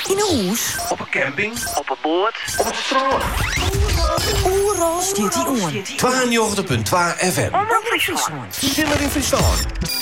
In een hoes. Op een camping. Op een boot. Op het strand. Oeral stiert hij on. 92.2 FM. Omroep Friesland. Ziller in Friesland.